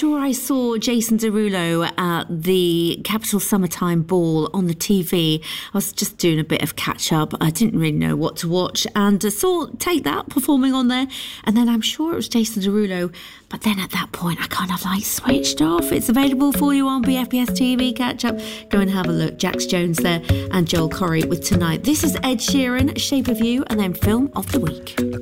sure I saw Jason Derulo at the Capital Summertime Ball on the TV. I was just doing a bit of catch-up. I didn't really know what to watch, and saw Take That performing on there, and then I'm sure it was Jason Derulo, but then at that point I kind of switched off. It's available for you on BFBS TV catch-up. Go and have a look. Jax Jones there and Joel Corry with Tonight. This is Ed Sheeran, Shape of You, and then Film of the Week.